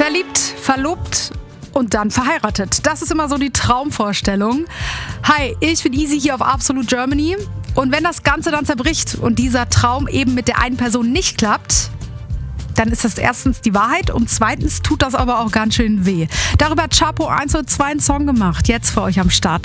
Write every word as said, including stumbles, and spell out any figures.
Verliebt, verlobt und dann verheiratet. Das ist immer so die Traumvorstellung. Hi, ich bin Easy hier auf Absolute Germany. Und wenn das Ganze dann zerbricht und dieser Traum eben mit der einen Person nicht klappt, dann ist das erstens die Wahrheit und zweitens tut das aber auch ganz schön weh. Darüber hat Chapo eins und zwei einen Song gemacht. Jetzt für euch am Start.